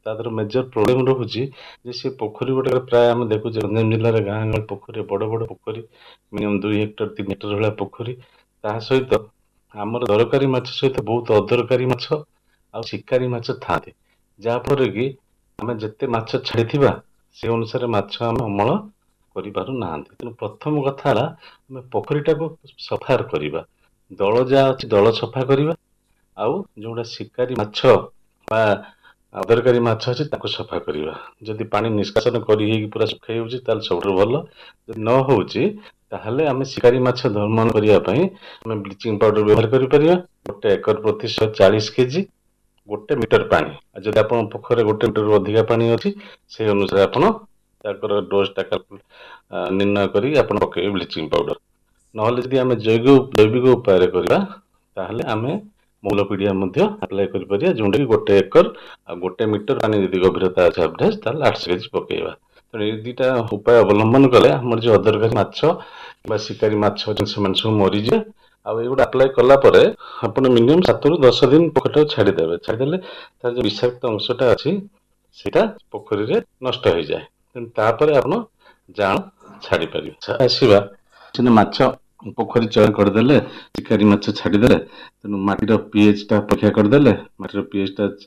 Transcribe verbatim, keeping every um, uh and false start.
तादर major problem रोचे जे से पोखरी गोटे प्राय आम देखु गंजाम जिले में गाँ गाँ पोखरी बड़ बड़ पोखरी मिनिमम दुई हेक्टर तीन हेक्टर भाया पोखरी ता सहित आमर दरकारी माछ सहित बहुत अदरकारी माछ आ शिकारी माछ था जहाँफल कि आम जिते माछ छाड़ी से अनुसार माछ आम अमल करना तेणु प्रथम कथा आम पोखरीटा को सफा करवा दल जहाँ अच्छी दल सफा करवा आउ जोटा शिकारी माछ बा अदरकारी माछ अच्छी सफा करवा जदि पानी निष्कासन कर पूरा सुखाई हो सब भल न हो आम शिकारी माछ दमन करने आम ब्लीचिंग पाउडर व्यवहार कर गोटे एकर प्रति शहे चालीस केजी गोटे मीटर पानी जब आप पोखर गोटे मीटर अधिका पानी अच्छी से अनुसार आपड़ डोजटा निर्णय कर पके ब्लीचिंग पाउडर ना आम जैविक जैविक उपाय करवा आम मौलपीड़िया आप्लाय कर जोटा कि गोटे एकर आ गोटे मीटर पानी यदि गभीरता अच्छे एवरेज ताल आठ केजी पकेवा तेणु ये दुईटा उपाय अवलंबन कले आम जो अदरकारी माछ बा शिकारी माछ से सब मरीजे आउटा आप्लाय कलापर आप मिनिमम सात रु दस दिन पोखरी छाड़देवे छाड़देले तार जो विषाक्त अंशटा अच्छी सेटा पोखरी रे नष्ट हो जाए तेनालीपर आप जान छाड़ी पारे आसवा माछ पोखरी चयन करदे शिकारी माछ छाड़देले तेणु माटीर पीएच टा परीक्षा करदे माटीर पीएच टा